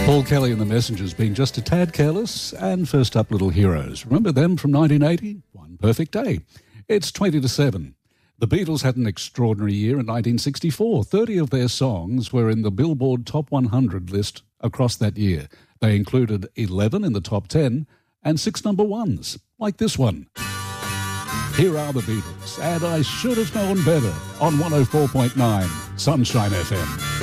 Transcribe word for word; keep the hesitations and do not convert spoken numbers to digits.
Paul Kelly and the Messengers being just a tad careless, and first up, Little Heroes. Remember them from nineteen eighty? One perfect day. It's twenty to seven. The Beatles had an extraordinary year in nineteen sixty-four. thirty of their songs were in the Billboard Top one hundred list across that year. They included eleven in the top ten and six number ones, like this one. Here are the Beatles, and I should have known better on one oh four point nine Sunshine F M.